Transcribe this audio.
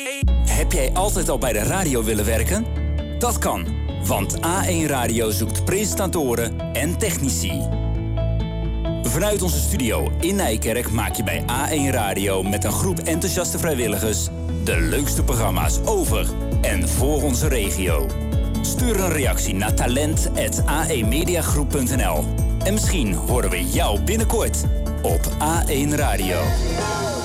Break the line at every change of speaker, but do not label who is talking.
Heb jij altijd al bij de radio willen werken? Dat kan, want A1 Radio zoekt presentatoren en technici. Vanuit onze studio in Nijkerk maak je bij A1 Radio met een groep enthousiaste vrijwilligers de leukste programma's over en voor onze regio. Stuur een reactie naar talent@a1mediagroep.nl en misschien horen we jou binnenkort op A1 Radio.